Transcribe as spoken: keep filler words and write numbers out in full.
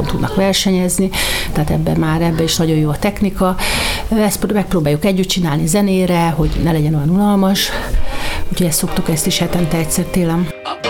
színpadon tudnak versenyezni, tehát ebben már ebben is nagyon jó a technika. Ezt megpróbáljuk együtt csinálni zenére, hogy ne legyen olyan unalmas, úgyhogy ezt szoktuk ezt is hetente egyszer télen.